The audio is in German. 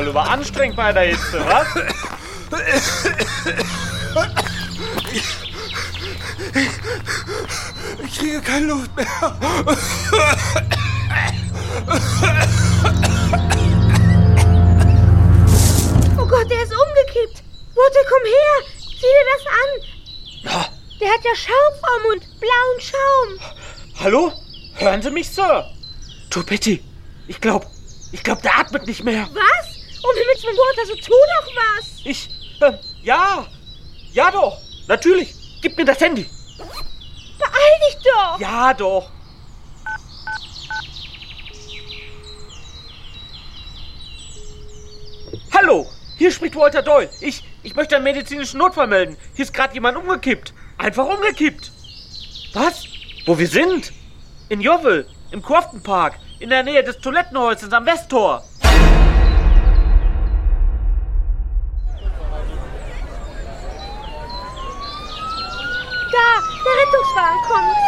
überanstrengt bei der Hitze, was? Ich kriege keine Luft mehr. Oh Gott, der ist umgekippt. Lotte, komm her. Sieh dir das an. Der hat ja Schaum vom Mund. Blauen Schaum. Hallo? Hören Sie mich, Sir? Du, Betty, ich glaub, der atmet nicht mehr. Was? Um Himmels Willen, Walter, so tu doch was. Ja doch, natürlich. Gib mir das Handy. Beeil dich doch. Ja doch. Hallo, hier spricht Walter Doyle. Ich möchte einen medizinischen Notfall melden. Hier ist gerade jemand umgekippt. Einfach umgekippt. Was? Wo wir sind? In Yeovil, im Crofton Park, in der Nähe des Toilettenhäuschens am Westtor. Da, der Rettungswagen kommt.